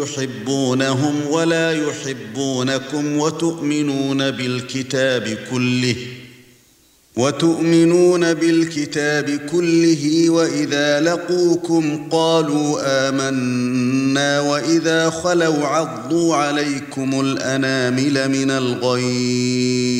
يحبونهم ولا يحبونكم وتؤمنون بالكتاب كله وإذا لقوكم قالوا آمنا وإذا خلوا عضوا عليكم الأنامل من الغيظ